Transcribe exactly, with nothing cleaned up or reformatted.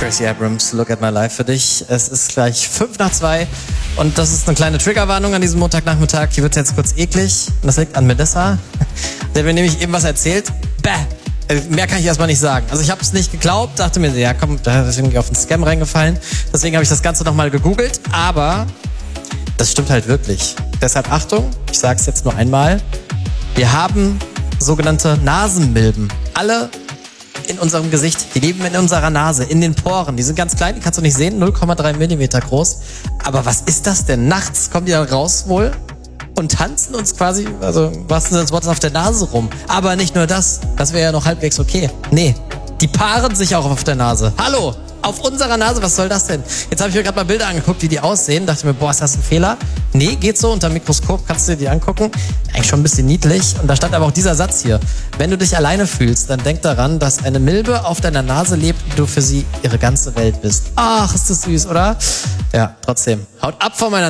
Tracy Abrams, Look at My Life für dich. Es ist gleich fünf nach zwei und das ist eine kleine Triggerwarnung an diesem Montagnachmittag. Hier wird es jetzt kurz eklig und das liegt an Melissa. Der mir nämlich eben was erzählt. Bäh! Mehr kann ich erstmal nicht sagen. Also ich habe es nicht geglaubt, dachte mir, ja komm, da ist irgendwie auf einen Scam reingefallen. Deswegen habe ich das Ganze nochmal gegoogelt, aber das stimmt halt wirklich. Deshalb Achtung, ich sage es jetzt nur einmal. Wir haben sogenannte Nasenmilben. Alle in unserem Gesicht, die leben in unserer Nase, in den Poren. Die sind ganz klein, die kannst du nicht sehen, null Komma drei Millimeter groß. Aber was ist das denn? Nachts kommen die dann raus wohl und tanzen uns quasi, also was ist das Wort, auf der Nase rum. Aber nicht nur das, das wäre ja noch halbwegs okay. Nee, die paaren sich auch auf der Nase. Hallo, auf unserer Nase, was soll das denn? Jetzt habe ich mir gerade mal Bilder angeguckt, wie die aussehen. Dachte mir, boah, ist das ein Fehler? Nee, geht so, unter dem Mikroskop kannst du dir die angucken. Eigentlich schon ein bisschen niedlich. Und da stand aber auch dieser Satz hier. Wenn du dich alleine fühlst, dann denk daran, dass eine Milbe auf deiner Nase lebt und du für sie ihre ganze Welt bist. Ach, ist das süß, oder? Ja, trotzdem. Haut ab von meiner